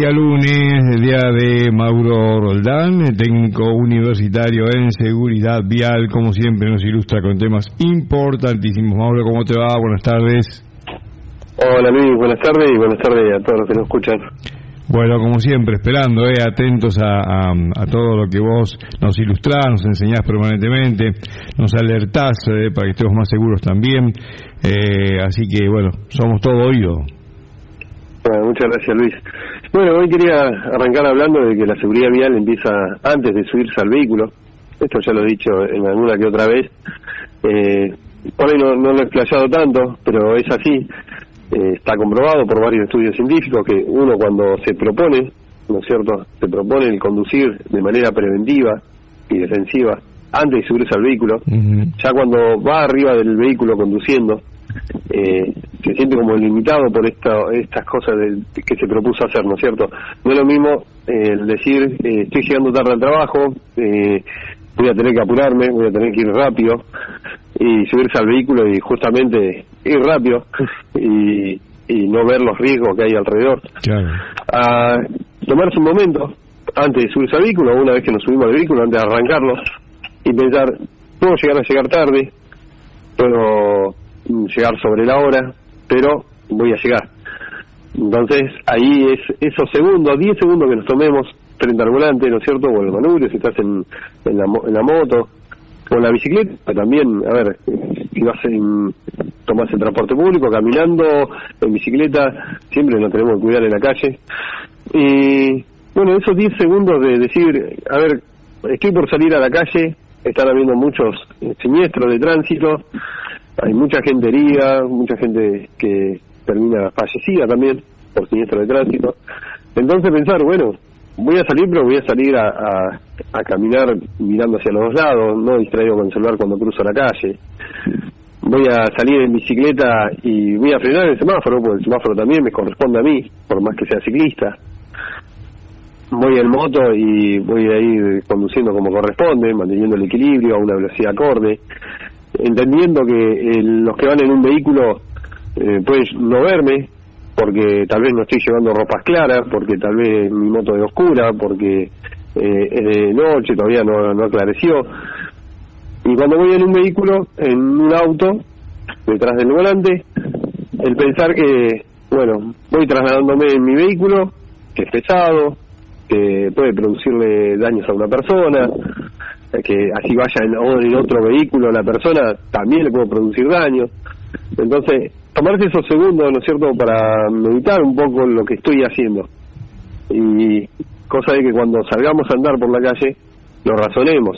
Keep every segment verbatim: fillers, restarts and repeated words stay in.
día lunes, el día de Mauro Roldán, técnico universitario en seguridad vial, como siempre nos ilustra con temas importantísimos. Mauro, ¿cómo te va? Buenas tardes. Hola Luis, buenas tardes y buenas tardes a todos los que nos escuchan. Bueno, como siempre, esperando, eh, atentos a, a, a todo lo que vos nos ilustrás, nos enseñás permanentemente, nos alertás eh, para que estemos más seguros también. Eh, así que, bueno, somos todo oído. Bueno, muchas gracias Luis. Bueno, hoy quería arrancar hablando de que la seguridad vial empieza antes de subirse al vehículo. Esto ya lo he dicho en alguna que otra vez. Eh, por ahí no, no lo he explayado tanto, pero es así. Eh, está comprobado por varios estudios científicos que uno cuando se propone, ¿no es cierto?, se propone el conducir de manera preventiva y defensiva antes de subirse al vehículo, uh-huh. ya cuando va arriba del vehículo conduciendo, eh, se siente como limitado por esta, estas cosas de, que se propuso hacer, ¿no es cierto? No es lo mismo eh, el decir, eh, estoy llegando tarde al trabajo, eh, voy a tener que apurarme, voy a tener que ir rápido, y subirse al vehículo y justamente ir rápido y, y no ver los riesgos que hay alrededor. Claro. A tomarse un momento antes de subirse al vehículo, una vez que nos subimos al vehículo, antes de arrancarlo, y pensar, puedo llegar a llegar tarde, puedo llegar sobre la hora, pero voy a llegar. Entonces ahí es esos segundos, diez segundos que nos tomemos frente al volante, ¿no es cierto?, o el manubrio, si estás en, en, la, en la moto o en la bicicleta, también, a ver, si vas en, tomás el transporte público, caminando, en bicicleta, siempre nos tenemos que cuidar en la calle. Y bueno, esos diez segundos de decir, a ver, estoy por salir a la calle, están habiendo muchos siniestros de tránsito, hay mucha gente herida, mucha gente que termina fallecida también por siniestros de tránsito. Entonces pensar, bueno, voy a salir, pero voy a salir a, a, a caminar mirando hacia los dos lados, no distraído con el celular cuando cruzo la calle. Voy a salir en bicicleta y voy a frenar el semáforo, porque el semáforo también me corresponde a mí, por más que sea ciclista. Voy en moto y voy a ir conduciendo como corresponde, manteniendo el equilibrio a una velocidad acorde, entendiendo que eh, los que van en un vehículo eh, pueden no verme, porque tal vez no estoy llevando ropas claras, porque tal vez mi moto es oscura, porque eh, es de noche, todavía no, no aclareció. Y cuando voy en un vehículo, en un auto, detrás del volante, el pensar que, bueno, voy trasladándome en mi vehículo, que es pesado, que puede producirle daños a una persona, que así vaya en, en otro vehículo la persona, también le puede producir daños. Entonces, tomarse esos segundos, ¿no es cierto?, para meditar un poco lo que estoy haciendo. Y cosa de que cuando salgamos a andar por la calle, lo razonemos.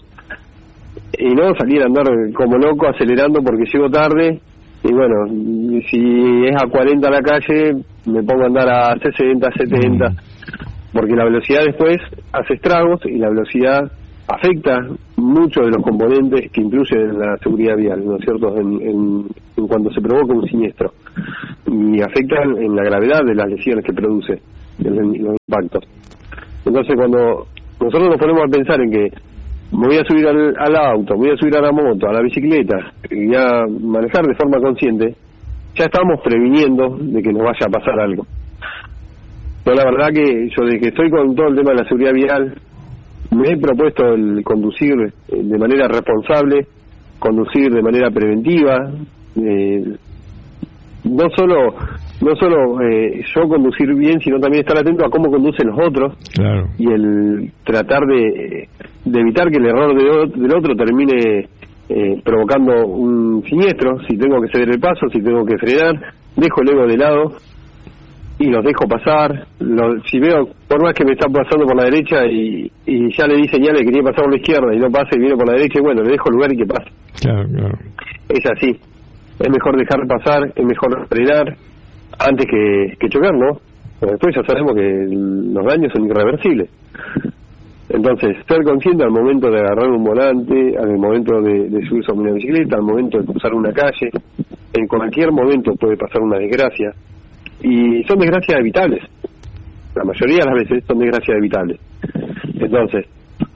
Y no salir a andar como loco acelerando porque llego tarde, y bueno, si es a cuarenta la calle, me pongo a andar a sesenta, setenta, porque la velocidad después hace estragos y la velocidad afecta muchos de los componentes que influyen en la seguridad vial, ¿no es cierto?, en, en, en cuando se provoca un siniestro, y afecta en la gravedad de las lesiones que produce, en los impactos. Entonces cuando nosotros nos ponemos a pensar en que me voy a subir al, al auto, me voy a subir a la moto, a la bicicleta, y a manejar de forma consciente, ya estamos previniendo de que nos vaya a pasar algo. Pero la verdad que yo desde que estoy con todo el tema de la seguridad vial, me he propuesto el conducir de manera responsable, conducir de manera preventiva, eh, no solo no solo eh, yo conducir bien, sino también estar atento a cómo conducen los otros. Claro. Y el tratar de, de evitar que el error de, del otro termine eh, provocando un siniestro. Si tengo que ceder el paso, si tengo que frenar, dejo el ego de lado y los dejo pasar. Lo, si veo, por más que me están pasando por la derecha y, y ya le di señales que quería pasar por la izquierda y no pasa y viene por la derecha, y bueno, le dejo el lugar y que pase. Claro, claro. Es así. Es mejor dejar pasar, es mejor frenar antes que, que chocar, ¿no? Pero después ya sabemos que los daños son irreversibles. Entonces, ser consciente al momento de agarrar un volante, al momento de, de subirse a una bicicleta, al momento de cruzar una calle, en cualquier momento puede pasar una desgracia. Y son desgracias evitables. La mayoría de las veces son desgracias evitables. Entonces,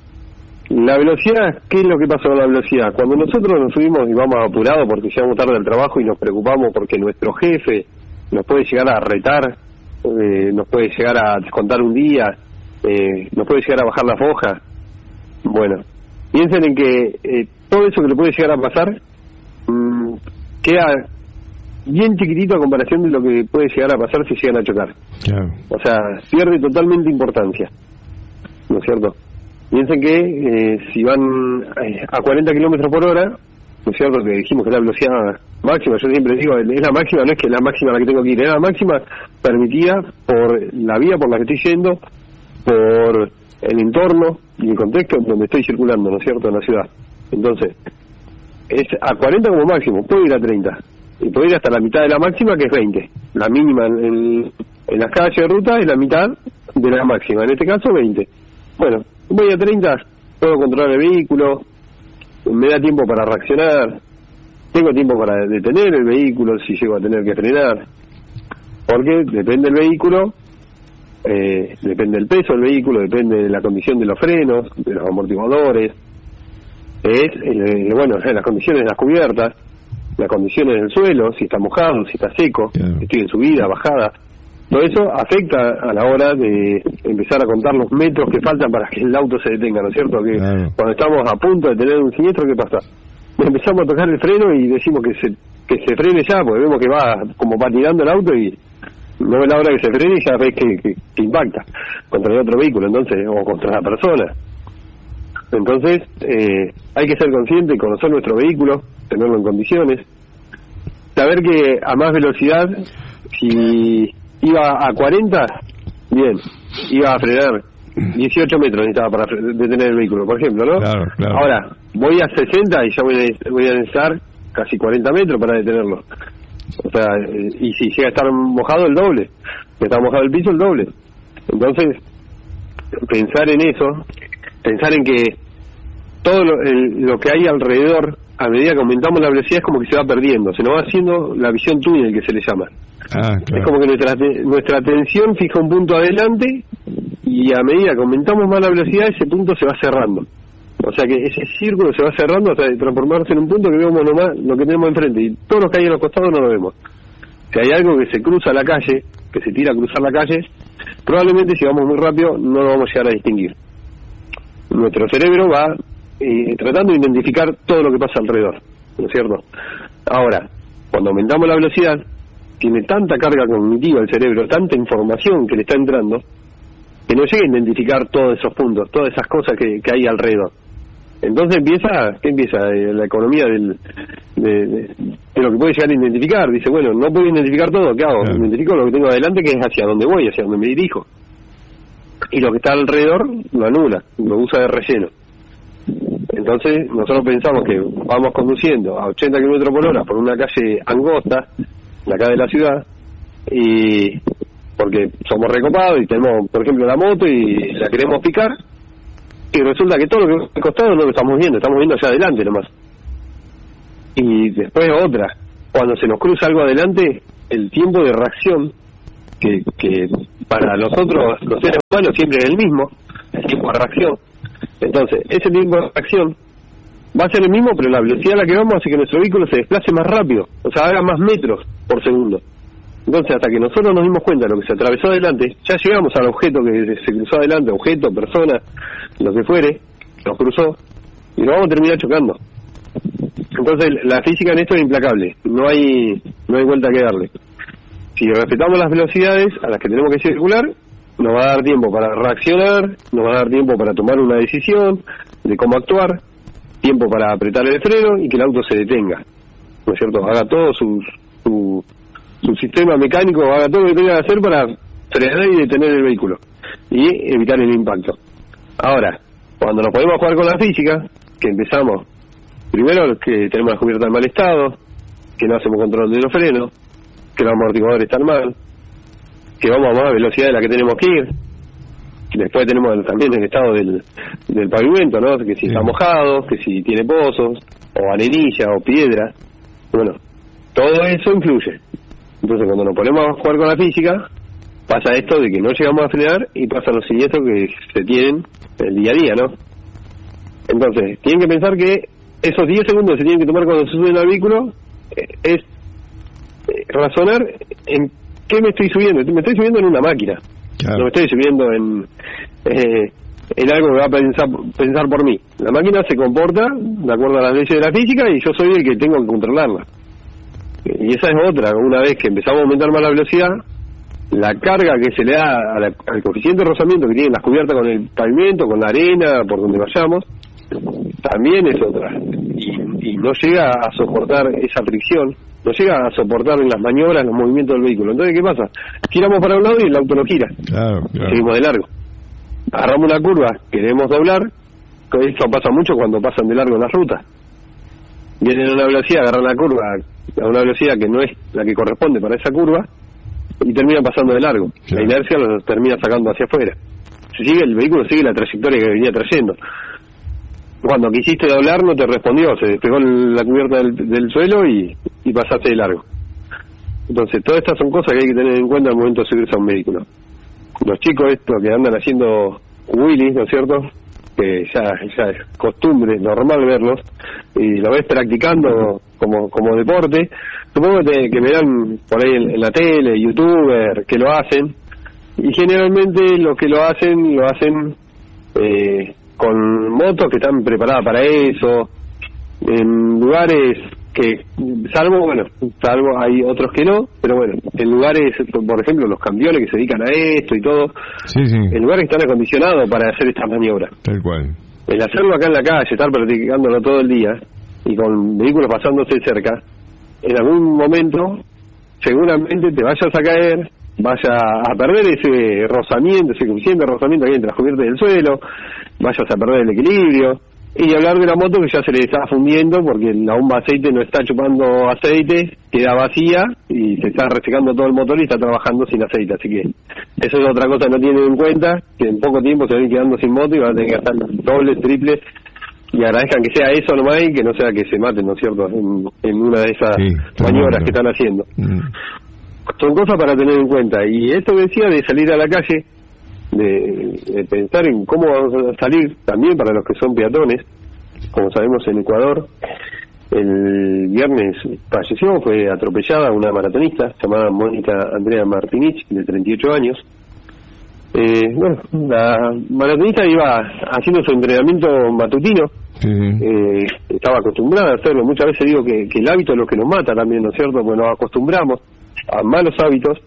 la velocidad, ¿qué es lo que pasa con la velocidad? Cuando nosotros nos subimos y vamos apurados porque llegamos tarde al trabajo y nos preocupamos porque nuestro jefe nos puede llegar a retar eh, nos puede llegar a descontar un día, eh, nos puede llegar a bajar la foja. Bueno, piensen en que eh, todo eso que le puede llegar a pasar mmm, queda bien chiquitito a comparación de lo que puede llegar a pasar si llegan a chocar. Claro. O sea, pierde totalmente importancia, ¿no es cierto? Piensen que eh, si van eh, a cuarenta kilómetros por hora, ¿no es cierto? Que dijimos que es la velocidad máxima, yo siempre digo, es la máxima, no es que es la máxima a la que tengo que ir, es la máxima permitida por la vía por la que estoy yendo, por el entorno y el contexto en donde estoy circulando, ¿no es cierto?, en la ciudad. Entonces, es a cuarenta como máximo, puedo ir a treinta, y puedo ir hasta la mitad de la máxima, que es veinte. La mínima en, en las calles de ruta es la mitad de la máxima, en este caso veinte. Bueno, voy a treinta, puedo controlar el vehículo, me da tiempo para reaccionar, tengo tiempo para detener el vehículo si llego a tener que frenar, porque depende del vehículo, eh, depende del peso del vehículo, depende de la condición de los frenos, de los amortiguadores, es eh, bueno, las condiciones de las cubiertas, las condiciones del suelo, si está mojado, si está seco, claro. si estoy en subida, bajada. Todo eso afecta a la hora de empezar a contar los metros que faltan para que el auto se detenga, ¿no es cierto? Que claro. Cuando estamos a punto de tener un siniestro, ¿qué pasa? Empezamos a tocar el freno y decimos que se que se frene ya, porque vemos que va como patinando el auto y no es la hora que se frene y ya ves que, que, que impacta contra el otro vehículo, entonces, o contra la persona. Entonces, eh, hay que ser consciente, conocer nuestro vehículo, tenerlo en condiciones, saber que a más velocidad, si iba a cuarenta, bien, iba a frenar dieciocho metros necesitaba para detener el vehículo, por ejemplo, ¿no? Claro, claro. Ahora, voy a sesenta y ya voy a, voy a necesitar casi cuarenta metros para detenerlo. O sea, y si llega a estar mojado, el doble. Si está mojado el piso, el doble. Entonces, pensar en eso, pensar en que todo lo, el, lo que hay alrededor, a medida que aumentamos la velocidad, es como que se va perdiendo, se nos va haciendo la visión túnel, que se le llama. Ah, claro. Es como que nuestra nuestra atención fija un punto adelante y a medida que aumentamos más la velocidad, ese punto se va cerrando. O sea que ese círculo se va cerrando hasta transformarse en un punto que vemos nomás lo que tenemos enfrente, y todo lo que hay en los costados no lo vemos. Si hay algo que se cruza la calle, que se tira a cruzar la calle, probablemente si vamos muy rápido no lo vamos a llegar a distinguir. Nuestro cerebro va eh, tratando de identificar todo lo que pasa alrededor, ¿no es cierto? Ahora, cuando aumentamos la velocidad, tiene tanta carga cognitiva el cerebro, tanta información que le está entrando, que no llega a identificar todos esos puntos, todas esas cosas que, que hay alrededor. Entonces empieza, ¿qué empieza? Eh, la economía del, de, de, de lo que puede llegar a identificar. Dice, bueno, no puedo identificar todo, ¿qué hago? Claro. Identifico lo que tengo adelante, que es hacia dónde voy, hacia dónde me dirijo. Y lo que está alrededor lo anula, lo usa de relleno. Entonces nosotros pensamos que vamos conduciendo a ochenta kilómetros por hora por una calle angosta, de acá de la ciudad, y porque somos recopados y tenemos, por ejemplo, la moto y la queremos picar, y resulta que todo lo que está al costado no lo estamos viendo, estamos viendo allá adelante nomás. Y después otra, cuando se nos cruza algo adelante, el tiempo de reacción, que, que para nosotros los seres humanos siempre es el mismo, el tiempo de reacción. Entonces, ese tiempo de reacción va a ser el mismo, pero la velocidad a la que vamos hace que nuestro vehículo se desplace más rápido, o sea, haga más metros por segundo. Entonces, hasta que nosotros nos dimos cuenta de lo que se atravesó adelante, ya llegamos al objeto que se cruzó adelante, objeto, persona, lo que fuere, nos cruzó, y nos vamos a terminar chocando. Entonces, la física en esto es implacable, no hay no hay vuelta que darle. Si respetamos las velocidades a las que tenemos que circular, nos va a dar tiempo para reaccionar, nos va a dar tiempo para tomar una decisión de cómo actuar, tiempo para apretar el freno y que el auto se detenga, ¿no es cierto? Haga todo su, su, su sistema mecánico, haga todo lo que tenga que hacer para frenar y detener el vehículo y evitar el impacto. Ahora, cuando nos podemos jugar con la física, que empezamos, primero que tenemos la cubierta en mal estado, que no hacemos control de los frenos, que los amortiguadores están mal, que vamos a más velocidad de la que tenemos que ir. Después tenemos también el estado del, del pavimento, ¿no? Que si sí. está mojado, que si tiene pozos, o arenilla, o piedra. Bueno, todo eso influye. Entonces, cuando nos ponemos a jugar con la física, pasa esto de que no llegamos a frenar y pasan los siniestros que se tienen el día a día, ¿no? Entonces, tienen que pensar que esos diez segundos que se tienen que tomar cuando se suben al vehículo eh, es eh, razonar en ¿qué me estoy subiendo? Me estoy subiendo en una máquina. Claro. No me estoy subiendo en eh, en algo que va a pensar, pensar por mí. La máquina se comporta de acuerdo a las leyes de la física y yo soy el que tengo que controlarla. Y esa es otra. Una vez que empezamos a aumentar más la velocidad, la carga que se le da a la, al coeficiente de rozamiento que tienen las cubiertas con el pavimento, con la arena, por donde vayamos, también es otra. Y, y no llega a soportar esa fricción, no llega a soportar en las maniobras los movimientos del vehículo. Entonces, ¿qué pasa? Giramos para un lado y el auto no gira. Claro, claro. Seguimos de largo. Agarramos una curva, queremos doblar. Esto pasa mucho cuando pasan de largo en las rutas. Vienen a una velocidad, agarran la curva a una velocidad que no es la que corresponde para esa curva y terminan pasando de largo. Claro. La inercia los termina sacando hacia afuera. Si sigue, el vehículo sigue la trayectoria que venía trayendo. Cuando quisiste doblar no te respondió, se despegó la cubierta del, del suelo y, y pasaste de largo. Entonces, todas estas son cosas que hay que tener en cuenta al momento de subirse a un vehículo. Los chicos estos que andan haciendo wheelies, ¿no es cierto?, que ya, ya es costumbre, normal verlos, y lo ves practicando como como deporte, supongo que, que verán por ahí en, en la tele, youtuber, que lo hacen, y generalmente los que lo hacen, lo hacen eh, con motos que están preparadas para eso, en lugares que, salvo, bueno, salvo hay otros que no, pero bueno, en lugares, por ejemplo, los camiones que se dedican a esto y todo, sí, sí. en lugares que están acondicionados para hacer estas maniobras. Tal cual. El hacerlo acá en la calle, estar practicándolo todo el día, y con vehículos pasándose cerca, en algún momento, seguramente te vayas a caer, vayas a perder ese rozamiento, ese coeficiente de rozamiento que hay entre las cubiertas del suelo, vayas a perder el equilibrio. Y hablar de la moto que ya se le está fundiendo porque la bomba de aceite no está chupando aceite, queda vacía y se está resecando todo el motor y está trabajando sin aceite. Así que eso es otra cosa que no tienen en cuenta, que en poco tiempo se van quedando sin moto y van a tener que gastar dobles, triples, y agradezcan que sea eso nomás y que no sea que se maten, ¿no es cierto?, en, en una de esas sí, maniobras que están haciendo. Mm. Son cosas para tener en cuenta. Y esto que decía de salir a la calle, De, de pensar en cómo vamos a salir también para los que son peatones. Como sabemos, en Ecuador el viernes falleció, fue atropellada una maratonista llamada Mónica Andrea Martinich, de treinta y ocho años. Eh, bueno, la maratonista iba haciendo su entrenamiento matutino, sí. eh, estaba acostumbrada a hacerlo. Muchas veces digo que, que el hábito es lo que nos mata también, ¿no es cierto?, porque nos acostumbramos a malos hábitos.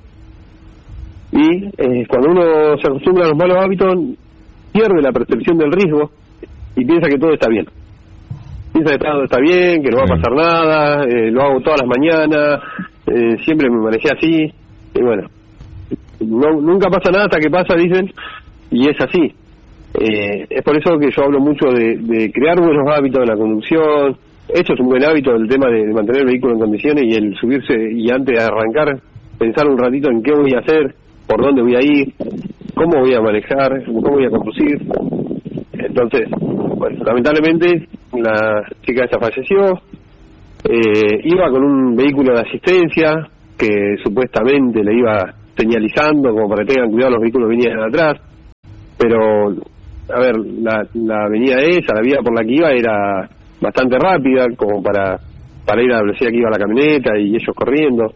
Y eh, cuando uno se acostumbra a los malos hábitos, pierde la percepción del riesgo y piensa que todo está bien. Piensa que todo está bien, que no va a pasar nada, eh, lo hago todas las mañanas, eh, siempre me manejé así, y bueno, no, nunca pasa nada hasta que pasa, dicen, y es así. Eh, es por eso que yo hablo mucho de, de crear buenos hábitos en la conducción. Esto es un buen hábito, el tema de, de mantener el vehículo en condiciones y el subirse y antes de arrancar, pensar un ratito en qué voy a hacer, por dónde voy a ir, cómo voy a manejar, cómo voy a conducir. Entonces, bueno, lamentablemente la chica esta falleció, eh, iba con un vehículo de asistencia que supuestamente le iba señalizando como para que tengan cuidado los vehículos que venían atrás, pero, a ver, la, la avenida esa, la vía por la que iba era bastante rápida, como para, para ir a la velocidad que iba la camioneta y ellos corriendo.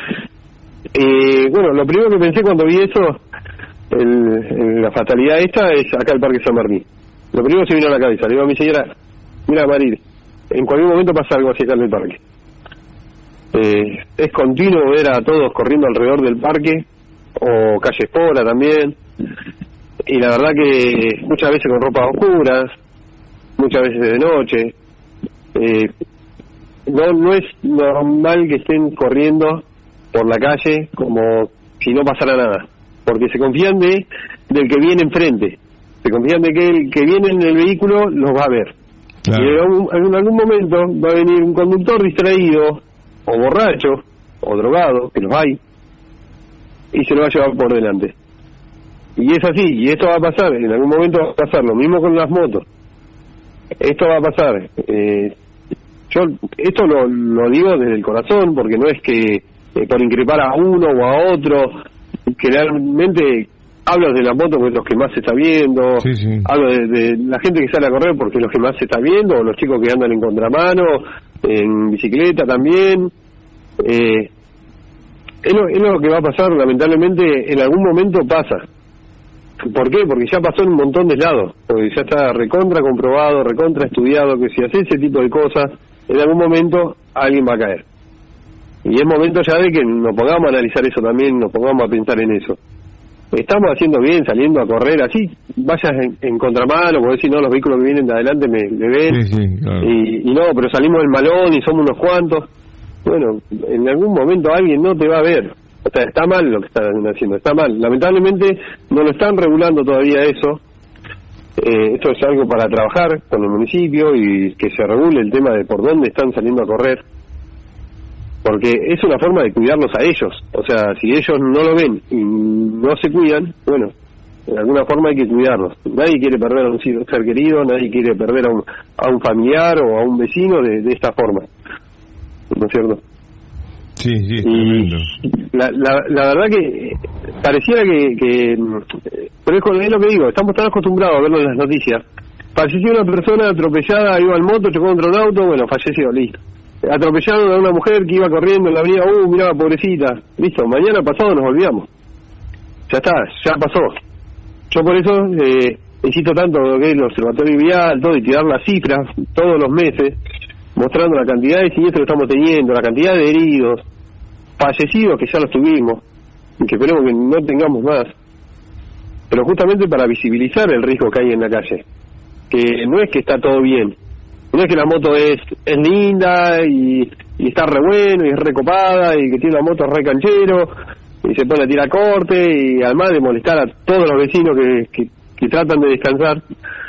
Eh, bueno, lo primero que pensé cuando vi eso, el, el, la fatalidad esta, es acá el Parque San Martín. Lo primero que se vino a la cabeza, le digo a mi señora, mira Marir, en cualquier momento pasa algo así acá en el parque. Eh, es continuo ver a todos corriendo alrededor del parque, o calle Espora también, y la verdad que muchas veces con ropas oscuras, muchas veces de noche. Eh, no, no es normal que estén corriendo por la calle como si no pasara nada, porque se confían de del que viene enfrente, se confían de que el que viene en el vehículo los va a ver. Claro. Y en algún, en algún momento va a venir un conductor distraído, o borracho, o drogado, que los hay, y se lo va a llevar por delante. Y es así, y esto va a pasar, en algún momento va a pasar, lo mismo con las motos. Esto va a pasar. Eh, yo esto lo, lo digo desde el corazón, porque no es que Eh, por increpar a uno o a otro, que realmente hablo de la moto porque es los que más se está viendo, sí, sí. hablo de, de la gente que sale a correr porque es los que más se está viendo, o los chicos que andan en contramano, en bicicleta también. Eh, es lo, es lo que va a pasar, lamentablemente, en algún momento pasa. ¿Por qué? Porque ya pasó en un montón de lados, porque ya está recontra comprobado, recontra estudiado, que si hace ese tipo de cosas, en algún momento alguien va a caer. Y es momento ya de que nos pongamos a analizar eso también, nos pongamos a pensar en eso. Estamos haciendo bien, saliendo a correr, así vayas en, en contramano, porque si no, los vehículos que vienen de adelante me, me ven, sí, sí, claro. y, y no, pero salimos del malón y somos unos cuantos. Bueno, en algún momento alguien no te va a ver. O sea, está mal lo que están haciendo, está mal. Lamentablemente no lo están regulando todavía eso. Eh, esto es algo para trabajar con el municipio y que se regule el tema de por dónde están saliendo a correr. Porque es una forma de cuidarlos a ellos. O sea, si ellos no lo ven y no se cuidan, bueno, de alguna forma hay que cuidarlos. Nadie quiere perder a un ser querido, nadie quiere perder a un, a un familiar o a un vecino de, de esta forma. ¿No es cierto? Sí, sí, es y la, la, la verdad que pareciera que, que pero es lo que digo, estamos tan acostumbrados a verlo en las noticias. Falleció una persona atropellada, iba en moto, chocó contra un auto, bueno, falleció, listo. Atropellaron a una mujer que iba corriendo en la avenida, uh, mirá, pobrecita, listo, mañana pasado nos olvidamos. Ya está, ya pasó. Yo por eso eh, insisto tanto en lo que es el observatorio vial, todo, y tirar las cifras todos los meses, mostrando la cantidad de siniestros que estamos teniendo, la cantidad de heridos, fallecidos que ya los tuvimos, y que esperemos que no tengamos más, pero justamente para visibilizar el riesgo que hay en la calle, que no es que está todo bien, no es que la moto es, es linda y, y está re bueno y es recopada y que tiene la moto re canchero y se pone a tirar corte y además de molestar a todos los vecinos que, que, que tratan de descansar,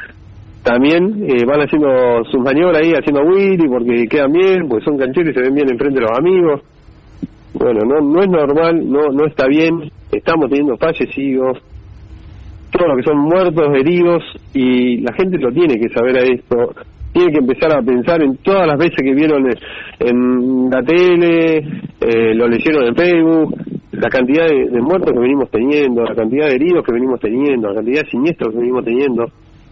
también eh, van haciendo sus maniobras ahí, haciendo wheelie porque quedan bien, porque son cancheros y se ven bien enfrente de los amigos. Bueno, no no es normal, no no está bien, estamos teniendo fallecidos, todos los que son muertos, heridos, y la gente lo tiene que saber a esto, tiene que empezar a pensar en todas las veces que vieron en, en la tele, eh, lo leyeron en Facebook, la cantidad de, de muertos que venimos teniendo, la cantidad de heridos que venimos teniendo, la cantidad de siniestros que venimos teniendo.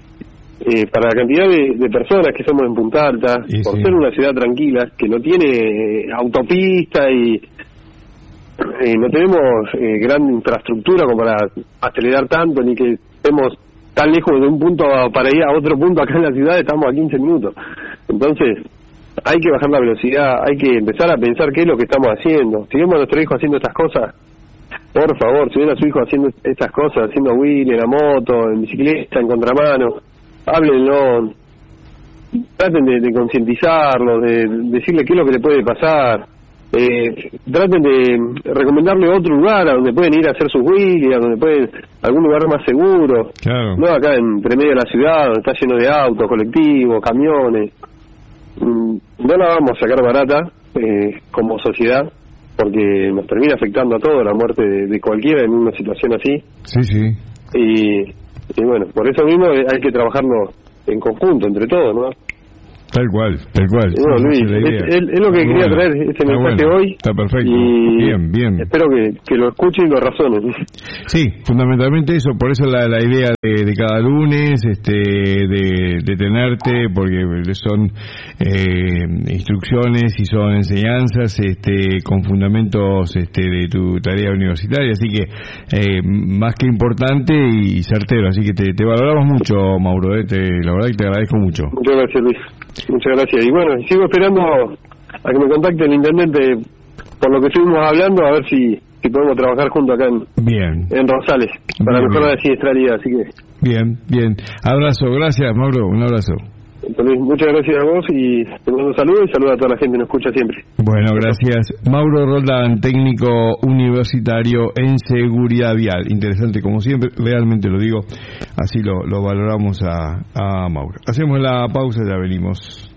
Eh, para la cantidad de, de personas que somos en Punta Alta, y por sí. ser una ciudad tranquila, que no tiene eh, autopista y eh, no tenemos eh, gran infraestructura como para acelerar tanto, ni que estemos tan lejos de un punto para ir a otro punto acá en la ciudad, estamos a quince minutos. Entonces, hay que bajar la velocidad, hay que empezar a pensar qué es lo que estamos haciendo. Si vemos a nuestro hijo haciendo estas cosas, por favor, si ven a su hijo haciendo estas cosas, haciendo wheelie en la moto, en bicicleta, en contramano, háblenlo, traten de, de concientizarlo, de, de decirle qué es lo que le puede pasar, eh, traten de recomendarle otro lugar a donde pueden ir a hacer sus wheelies, a donde pueden, algún lugar más seguro, claro. No acá entre medio de la ciudad, donde está lleno de autos, colectivos, camiones. Mm, no la vamos a sacar barata eh, como sociedad, porque nos termina afectando a todos la muerte de, de cualquiera en una situación así. Sí, sí. Y Y bueno, por eso mismo hay que trabajarlo en conjunto, entre todos, ¿no? Tal cual, tal cual. Bueno, sí, Luis, es, es, es lo que Muy quería bueno. traer, este Está mensaje bueno. hoy. Está perfecto. Y bien, bien. espero que, que lo escuchen y lo razonen. Sí, fundamentalmente eso, por eso la, la idea de, de cada lunes, este, de, de tenerte, porque son eh, instrucciones y son enseñanzas este, con fundamentos este, de tu tarea universitaria, así que eh, más que importante y certero, así que te, te valoramos mucho, Mauro, eh, te, la verdad que te agradezco mucho. Muchas gracias, Luis. Muchas gracias. Y bueno, sigo esperando a que me contacte el intendente por lo que estuvimos hablando, a ver si, si podemos trabajar juntos acá en, bien. en Rosales, para Bien, mejorar bien. la siniestralidad. Así que, Bien, bien. Abrazo, gracias, Mauro, un abrazo. Luis, muchas gracias a vos y te mando un saludo y saludo a toda la gente que nos escucha siempre. Bueno, gracias. Mauro Roldán, técnico universitario en seguridad vial. Interesante como siempre, realmente lo digo, así lo, lo valoramos a, a Mauro. Hacemos la pausa y ya venimos.